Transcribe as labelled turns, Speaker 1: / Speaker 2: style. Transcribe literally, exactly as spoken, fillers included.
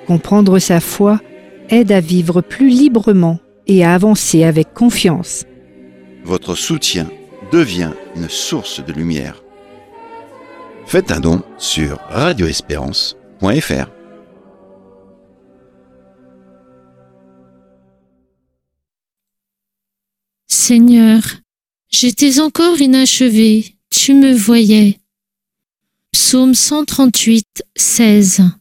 Speaker 1: Comprendre sa foi aide à vivre plus librement et à avancer avec confiance.
Speaker 2: Votre soutien devient une source de lumière. Faites un don sur radio espérance point f r.
Speaker 3: Seigneur, j'étais encore inachevé, tu me voyais. Psaume cent trente-huit, seize.